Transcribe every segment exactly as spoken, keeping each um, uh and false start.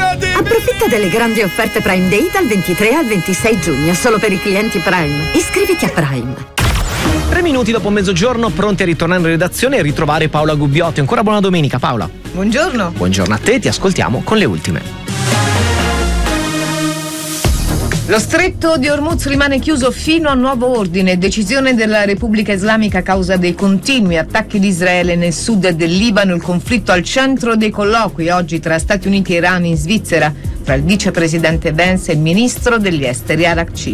Approfitta delle grandi offerte Prime Day dal ventitré al ventisei giugno, solo per i clienti Prime. Iscriviti a Prime. Tre minuti dopo mezzogiorno, pronti a ritornare in redazione e ritrovare Paola Gubbiotti. Ancora buona domenica, Paola. Buongiorno. Buongiorno a te, ti ascoltiamo con le ultime. Lo stretto di Hormuz rimane chiuso fino a nuovo ordine. Decisione della Repubblica Islamica a causa dei continui attacchi di Israele nel sud del Libano. Il conflitto al centro dei colloqui oggi tra Stati Uniti e Iran in Svizzera, tra il vicepresidente Vance e il ministro degli esteri Arakci.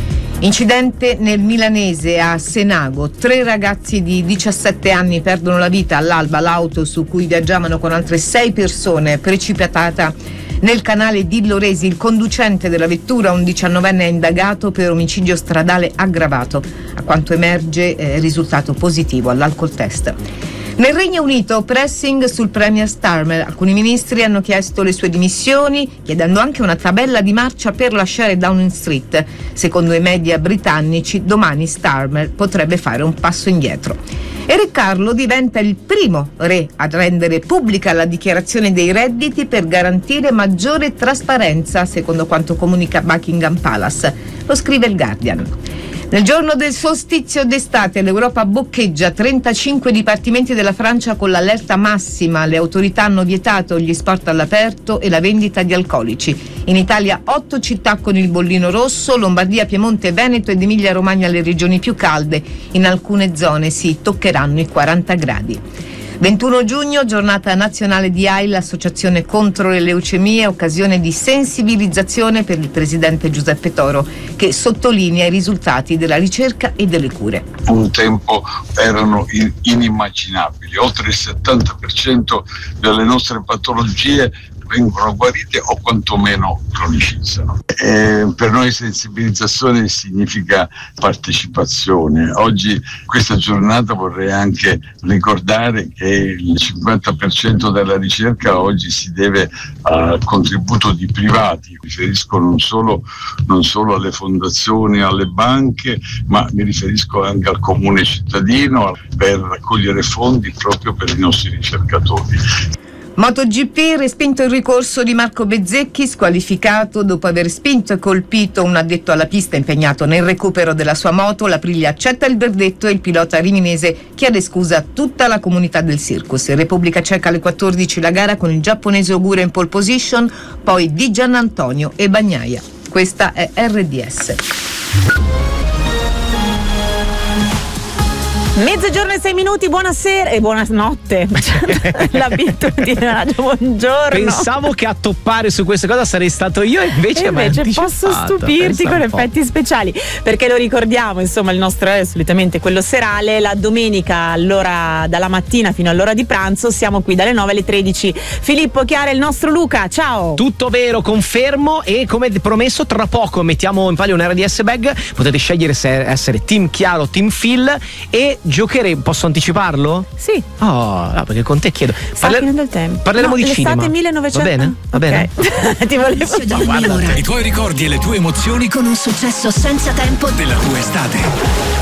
Incidente nel milanese a Senago. Tre ragazzi di diciassette anni perdono la vita all'alba. L'auto su cui viaggiavano con altre sei persone è precipitata nel canale di Loresi. Il conducente della vettura, un diciannovenne, è indagato per omicidio stradale aggravato. A quanto emerge è risultato positivo all'alcol test. Nel Regno Unito, pressing sul premier Starmer. Alcuni ministri hanno chiesto le sue dimissioni, chiedendo anche una tabella di marcia per lasciare Downing Street. Secondo i media britannici, domani Starmer potrebbe fare un passo indietro. E Re Carlo diventa il primo re a rendere pubblica la dichiarazione dei redditi per garantire maggiore trasparenza, secondo quanto comunica Buckingham Palace. Lo scrive il Guardian. Nel giorno del solstizio d'estate l'Europa boccheggia. trentacinque dipartimenti della Francia con l'allerta massima. Le autorità hanno vietato gli sport all'aperto e la vendita di alcolici. In Italia otto città con il bollino rosso: Lombardia, Piemonte, Veneto ed Emilia-Romagna le regioni più calde. In alcune zone si toccheranno i quaranta gradi. ventuno giugno, giornata nazionale di A I L, Associazione contro le leucemie, occasione di sensibilizzazione per il presidente Giuseppe Toro, che sottolinea i risultati della ricerca e delle cure. Un tempo erano inimmaginabili, oltre il settanta per cento delle nostre patologie vengono guarite o quantomeno cronicizzano. E per noi sensibilizzazione significa partecipazione. Oggi, questa giornata, vorrei anche ricordare che il cinquanta per cento della ricerca oggi si deve al contributo di privati. Mi riferisco non solo, non solo alle fondazioni, alle banche, ma mi riferisco anche al comune cittadino per raccogliere fondi proprio per i nostri ricercatori. MotoGP, respinto il ricorso di Marco Bezzecchi, squalificato dopo aver spinto e colpito un addetto alla pista impegnato nel recupero della sua moto. L'Aprilia accetta il verdetto e il pilota riminese chiede scusa a tutta la comunità del circus. Repubblica Ceca alle quattordici la gara con il giapponese Ogura in pole position, poi Di Giannantonio e Bagnaia. Questa è R D S. Mezzogiorno e sei minuti, buonasera e buonanotte. L'abitudine, buongiorno. Pensavo che a toppare su questa cosa sarei stato io, e invece, e invece posso stupirti con effetti speciali, perché lo ricordiamo, insomma, il nostro è solitamente quello serale. La domenica, allora, dalla mattina fino all'ora di pranzo, siamo qui dalle nove alle tredici. Filippo, Chiara e il nostro Luca, ciao. Tutto vero, confermo, e come promesso tra poco mettiamo in palio un R D S bag. Potete scegliere se essere team Chiara o team Phil, e giocheremo. Posso anticiparlo? Sì. Oh, no, perché con te chiedo. Sta Parle- finendo il tempo. Parleremo no, di cinema. L'estate millenovecento. Va bene? Va okay. bene? Ti volevo no, guarda, i tuoi ricordi e le tue emozioni con un successo senza tempo della tua estate.